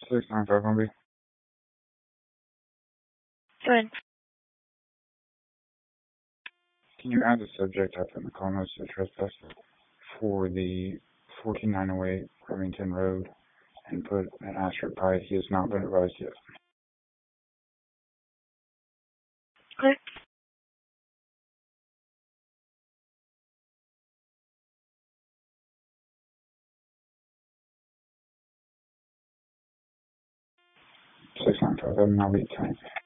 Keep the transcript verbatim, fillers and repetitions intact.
six nine five one B. Good. Can you add the subject up in the call notes to trespass for the fourteen nine oh eight Remington Road and put an asterisk by it? He has not been advised yet. Good. six nine five seven, I'll be tonight.